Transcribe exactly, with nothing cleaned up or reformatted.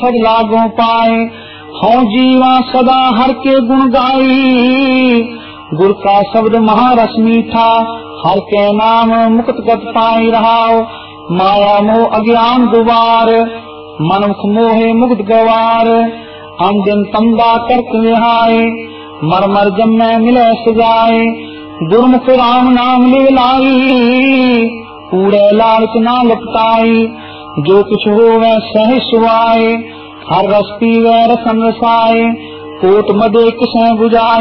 फल लागो पाए। हूँ जीवा सदा हर के गुण गाई, गुर का शब्द महारस मीठा, हर के नाम मुक्त गत पाई रहाओ। माया मोह अज्ञान दुबार, मनुख मोहे मुक्त गवार। हम दिन तंबा तर्क विहाय, मर मर जम में मिले सजाए। गुरमुख राम नाम ले लाई, कूड़े लालच ना लपटाई। जो कुछ हो वह सह सुआए, हर रस पीवे रसन रसाए। कोट मदे किसे बुझाए।